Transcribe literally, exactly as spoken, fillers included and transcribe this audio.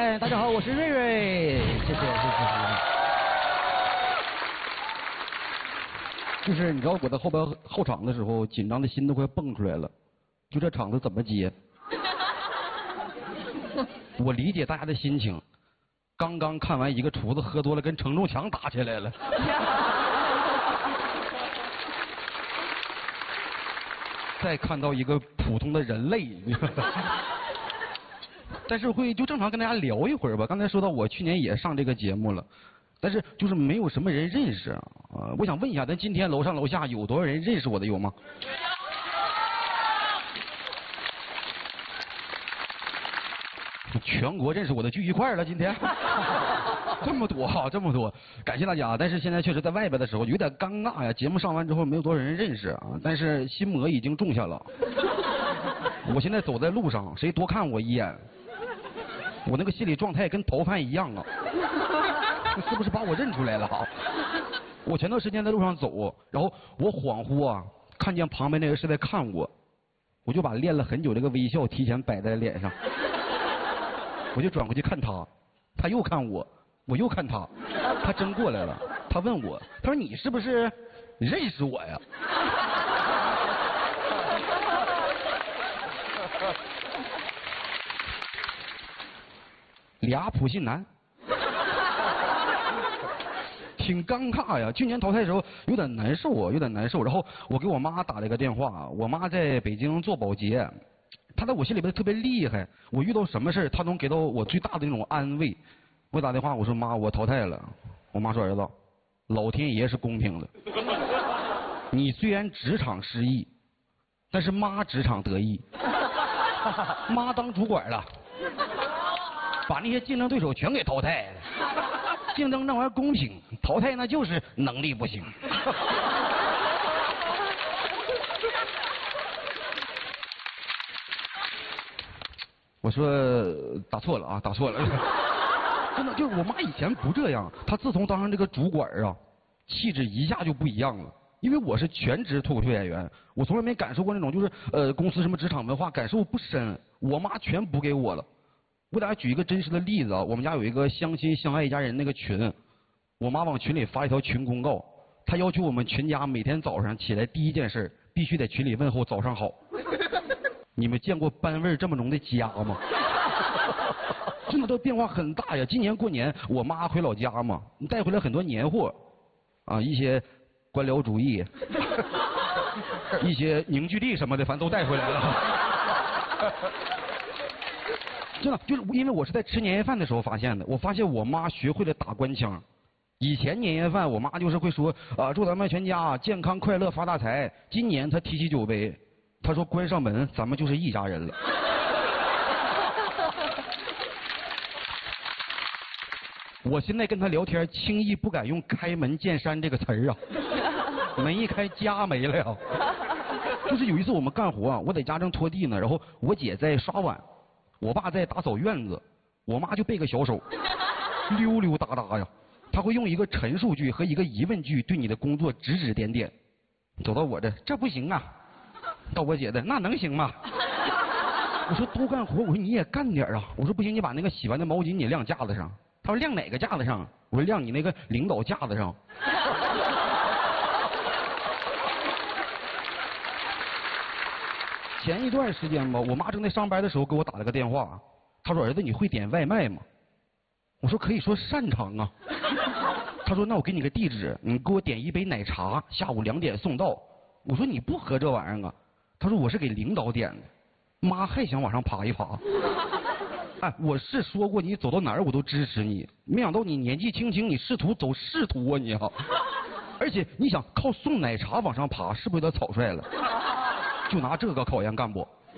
见。大家好，我是瑞瑞，谢谢谢谢。就是你知道我在后边后场的时候，紧张的心都快蹦出来了，就这场子怎么接？我理解大家的心情。刚刚看完一个厨子喝多了跟承重墙打起来了。再看到一个普通的人类，但是会就正常跟大家聊一会儿吧。刚才说到我去年也上这个节目了，但是就是没有什么人认识啊。呃、我想问一下，咱今天楼上楼下有多少人认识我的有吗？全国认识我的聚一块了，今天这么多哈，这么多，感谢大家。但是现在确实在外边的时候有点尴尬呀。节目上完之后没有多少人认识啊，但是心魔已经种下了。我现在走在路上，谁多看我一眼，我那个心理状态跟逃犯一样啊。是不是把我认出来了啊？我前段时间在路上走，然后我恍惚啊，看见旁边那个是在看我，我就把练了很久这个微笑提前摆在脸上。我就转过去看他，他又看我，我又看他，他真过来了。他问我，他说你是不是认识我呀？俩普信男，挺尴尬呀。去年淘汰的时候有点难受啊，有点难受。然后我给我妈打了一个电话，我妈在北京做保洁。他在我心里边特别厉害，我遇到什么事他能给到我最大的那种安慰。我打电话我说妈，我淘汰了。我妈说儿子，老天爷是公平的，你虽然职场失意，但是妈职场得意，妈当主管了，把那些竞争对手全给淘汰了。竞争那玩意儿公平，淘汰那就是能力不行。我说打错了啊，打错了。真的，就是我妈以前不这样，她自从当上这个主管啊，气质一下就不一样了。因为我是全职脱口秀演员，我从来没感受过那种就是呃公司什么职场文化感受不深，我妈全补给我了。我给大家举一个真实的例子啊，我们家有一个相亲相爱一家人那个群，我妈往群里发一条群公告，她要求我们全家每天早上起来第一件事必须在群里问候早上好。你们见过班味这么浓的家吗？真的，这变化很大呀。今年过年，我妈回老家嘛，带回来很多年货，啊，一些官僚主义，一些凝聚力什么的，反正都带回来了。真的，就是因为我是在吃年夜饭的时候发现的，我发现我妈学会了打官腔。以前年夜饭，我妈就是会说啊，祝咱们全家健康快乐发大财。今年她提起酒杯。他说关上门咱们就是一家人了。我现在跟他聊天轻易不敢用开门见山这个词儿啊，门一开家没了呀。就是有一次我们干活啊，我在家正拖地呢，然后我姐在刷碗，我爸在打扫院子，我妈就背个小手溜溜达达呀，他会用一个陈述句和一个疑问句对你的工作指指点点。走到我这这不行啊，到我姐的那能行吗？我说多干活，我说你也干点啊。我说不行，你把那个洗完的毛巾你晾架子上。他说晾哪个架子上？我说晾你那个领导架子上。前一段时间吧，我妈正在上班的时候给我打了个电话，她说儿子你会点外卖吗？我说可以说擅长啊。她说那我给你个地址，你给我点一杯奶茶，下午两点送到。我说你不喝这玩意儿啊？她说我是给领导点的。妈还想往上爬一爬。哎，我是说过你走到哪儿我都支持你，没想到你年纪轻轻你试图走仕途啊你啊！而且你想靠送奶茶往上爬，是不是有点草率了？就拿这个考验干部。